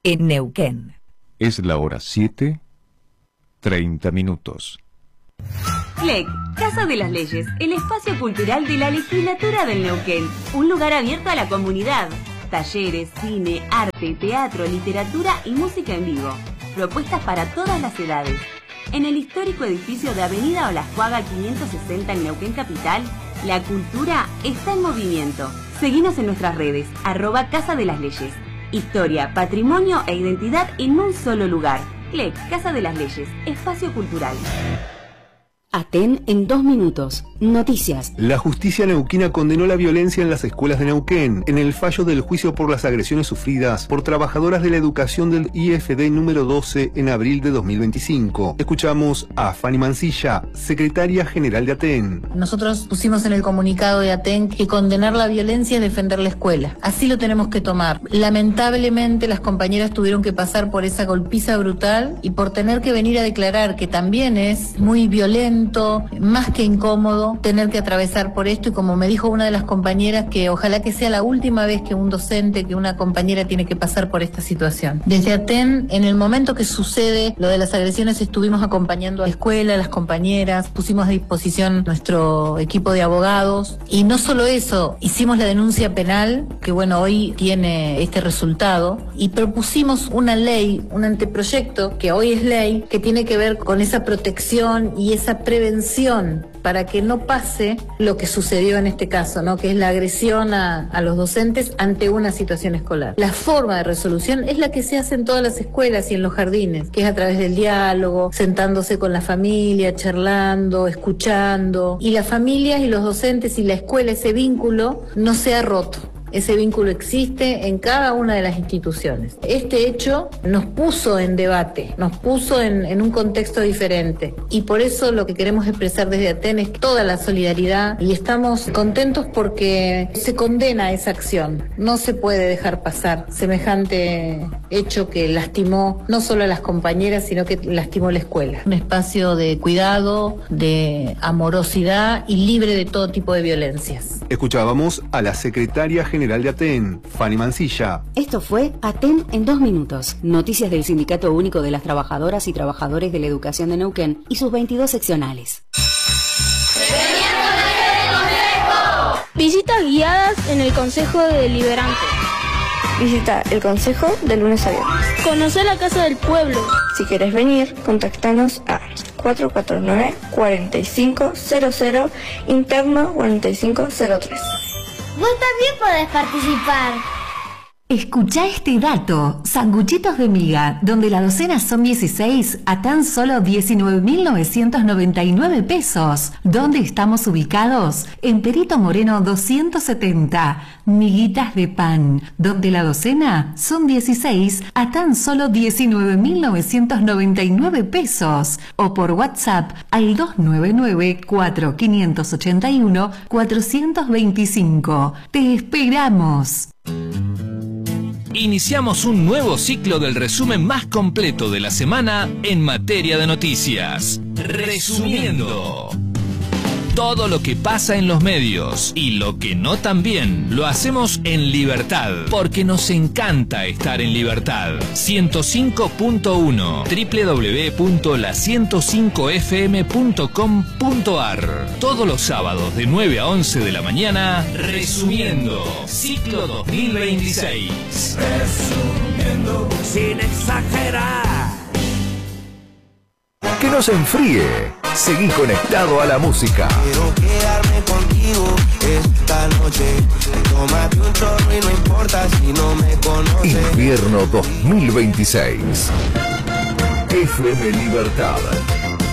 en Neuquén. Es la hora 7:30. CLEC, Casa de las Leyes, el espacio cultural de la legislatura del Neuquén. Un lugar abierto a la comunidad. Talleres, cine, arte, teatro, literatura y música en vivo. Propuestas para todas las edades. En el histórico edificio de Avenida Olascuaga 560 en Neuquén Capital, la cultura está en movimiento. Seguinos en nuestras redes, @Casa de las Leyes. Historia, patrimonio e identidad en un solo lugar. CLEC, Casa de las Leyes, espacio cultural. Aten en 2 minutos. Noticias. La justicia neuquina condenó la violencia en las escuelas de Neuquén en el fallo del juicio por las agresiones sufridas por trabajadoras de la educación del IFD número 12 en abril de 2025. Escuchamos a Fanny Mancilla, secretaria general de Aten. Nosotros pusimos en el comunicado de Aten que condenar la violencia es defender la escuela. Así lo tenemos que tomar. Lamentablemente las compañeras tuvieron que pasar por esa golpiza brutal y por tener que venir a declarar que también es muy violento, más que incómodo tener que atravesar por esto, y como me dijo una de las compañeras, que ojalá que sea la última vez que un docente, que una compañera tiene que pasar por esta situación. Desde Aten, en el momento que sucede lo de las agresiones, estuvimos acompañando a la escuela, a las compañeras, pusimos a disposición nuestro equipo de abogados, y no solo eso, hicimos la denuncia penal, que bueno, hoy tiene este resultado, y propusimos una ley, un anteproyecto, que hoy es ley, que tiene que ver con esa protección y esa prevención para que no pase lo que sucedió en este caso, ¿no? Que es la agresión a los docentes ante una situación escolar. La forma de resolución es la que se hace en todas las escuelas y en los jardines, que es a través del diálogo, sentándose con la familia, charlando, escuchando, y las familias y los docentes y la escuela, ese vínculo no se ha roto. Ese vínculo existe en cada una de las instituciones. Este hecho nos puso en debate, nos puso en un contexto diferente, y por eso lo que queremos expresar desde Aten es toda la solidaridad, y estamos contentos porque se condena esa acción. No se puede dejar pasar semejante hecho que lastimó no solo a las compañeras, sino que lastimó la escuela. Un espacio de cuidado, de amorosidad y libre de todo tipo de violencias. Escuchábamos a la secretaria general de Aten, Fanny Mancilla. Esto fue Aten en 2 minutos. Noticias del Sindicato Único de las Trabajadoras y Trabajadores de la Educación de Neuquén y sus 22 seccionales. Visitas guiadas en el Consejo Deliberante. Visita el Consejo de lunes a viernes. Conocer la Casa del Pueblo. Si quieres venir, contactanos a 449-4500, interno 4503. Vos también podés participar. Escuchá este dato. Sanguchitos de miga, donde la docena son 16 a tan solo 19.999 pesos. ¿Dónde estamos ubicados? En Perito Moreno 270. Miguitas de pan, donde la docena son 16 a tan solo 19.999 pesos. O por WhatsApp al 299-4581-425. ¡Te esperamos! Iniciamos un nuevo ciclo del resumen más completo de la semana en materia de noticias. Resumiendo. Todo lo que pasa en los medios y lo que no también lo hacemos en libertad, porque nos encanta estar en libertad. 105.1 www.la105fm.com.ar. Todos los sábados de 9 a 11 de la mañana, Resumiendo, ciclo 2026. Resumiendo sin exagerar. Que no se enfríe. Seguí conectado a la música. Quiero quedarme contigo esta noche. Tómate un chorro y no importa si no me conoces. Invierno 2026. FM Libertad.